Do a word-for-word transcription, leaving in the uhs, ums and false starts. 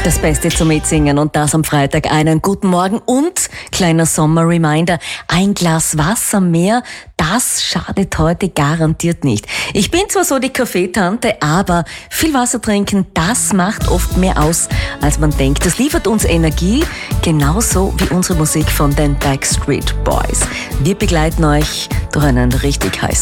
Das Beste zum Mitsingen und das am Freitag. Einen guten Morgen und kleiner Sommer-Reminder. Ein Glas Wasser mehr, das schadet heute garantiert nicht. Ich bin zwar so die Kaffeetante, aber viel Wasser trinken, das macht oft mehr aus, als man denkt. Das liefert uns Energie, genauso wie unsere Musik von den Backstreet Boys. Wir begleiten euch durch einen richtig heißen